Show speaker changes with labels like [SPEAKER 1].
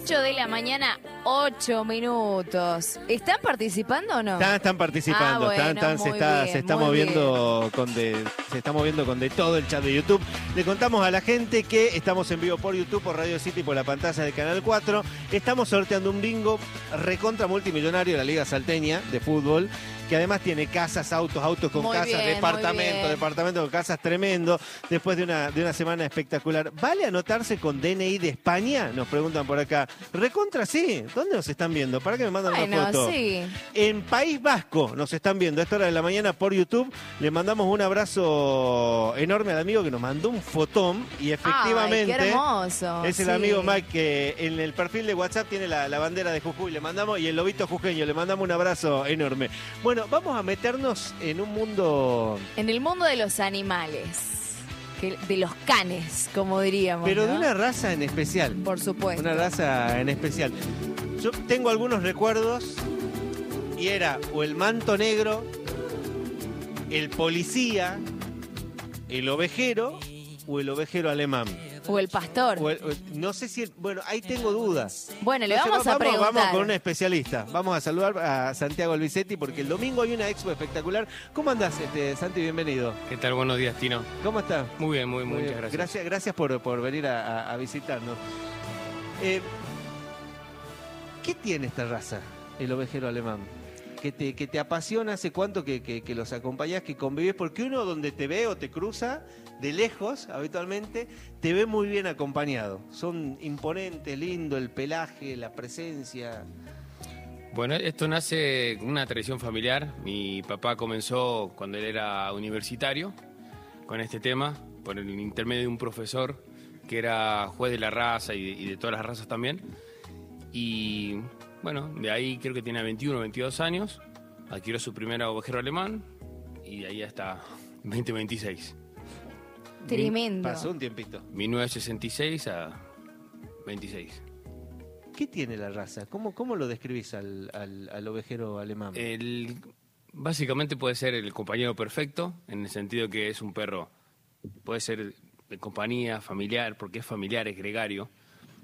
[SPEAKER 1] 8 de la mañana, 8 minutos. ¿Están participando o no?
[SPEAKER 2] Están participando, se está moviendo con de todo el chat de YouTube. Le contamos a la gente que estamos en vivo por YouTube, por Radio City, por la pantalla de Canal 4. Estamos sorteando un bingo recontra multimillonario de la Liga Salteña de fútbol, que además tiene casas, autos con
[SPEAKER 1] muy
[SPEAKER 2] casas,
[SPEAKER 1] bien,
[SPEAKER 2] departamentos con casas, tremendo, después de una semana espectacular. ¿Vale anotarse con DNI de España? Nos preguntan por acá. Recontra, sí. ¿Dónde nos están viendo? ¿Para que me mandan una foto?
[SPEAKER 1] Sí.
[SPEAKER 2] En País Vasco nos están viendo a esta hora de la mañana por YouTube. Le mandamos un abrazo enorme al amigo que nos mandó un fotón y efectivamente...
[SPEAKER 1] ¡Ay, qué hermoso!
[SPEAKER 2] Es el amigo Mike que en el perfil de WhatsApp tiene la bandera de Jujuy. Le mandamos, y el lobito jujeño, le mandamos un abrazo enorme. Bueno, vamos a meternos en un mundo...
[SPEAKER 1] En el mundo de los animales. De los canes, como diríamos.
[SPEAKER 2] Pero
[SPEAKER 1] ¿no?
[SPEAKER 2] de una raza en especial.
[SPEAKER 1] Por supuesto.
[SPEAKER 2] Una raza en especial. Yo tengo algunos recuerdos y era o el manto negro, el policía, el ovejero o el ovejero alemán.
[SPEAKER 1] O el pastor.
[SPEAKER 2] No sé si... Bueno, ahí tengo dudas.
[SPEAKER 1] Bueno, le vamos a preguntar.
[SPEAKER 2] Vamos con un especialista. Vamos a saludar a Santiago Albisetti porque el domingo hay una expo espectacular. ¿Cómo andás, Santi? Bienvenido.
[SPEAKER 3] ¿Qué tal? Buenos días, Tino.
[SPEAKER 2] ¿Cómo estás?
[SPEAKER 3] Muy bien, muchas gracias.
[SPEAKER 2] Gracias por venir a visitarnos. ¿Qué tiene esta raza, el ovejero alemán? Que te apasiona, ¿hace cuánto que los acompañás, que convivís? Porque uno donde te ve o te cruza, de lejos, habitualmente, te ve muy bien acompañado. Son imponentes, lindo el pelaje, la presencia.
[SPEAKER 3] Bueno, esto nace con una tradición familiar. Mi papá comenzó cuando él era universitario con este tema, por el intermedio de un profesor que era juez de la raza y de todas las razas también. Y bueno, de ahí creo que tiene 21 o 22 años, adquirió su primer ovejero alemán y de ahí hasta 2026.
[SPEAKER 1] Tremendo.
[SPEAKER 2] Pasó un tiempito.
[SPEAKER 3] 1966 a 26.
[SPEAKER 2] ¿Qué tiene la raza? ¿Cómo lo describís al ovejero alemán?
[SPEAKER 3] Básicamente puede ser el compañero perfecto, en el sentido que es un perro, puede ser de compañía, familiar, porque es familiar, es gregario.